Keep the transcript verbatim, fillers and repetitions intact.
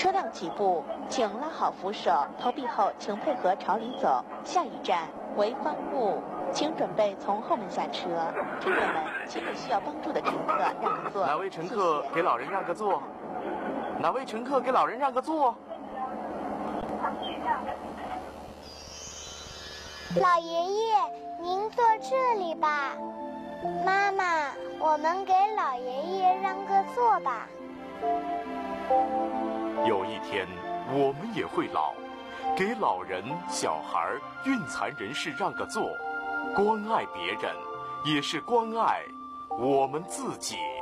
车辆起步，请拉好扶手，投币后请配合朝里走。下一站为方路，请准备从后门下车。乘客们，请给需要帮助的乘客让个座。 哪位乘客给老人让个座？哪位乘客给老人让个座？ 老爷爷，您坐这里吧。妈妈，我们给老爷爷让个座吧。 有一天，我们也会老，给老人、小孩、孕残人士让个座，关爱别人，也是关爱我们自己。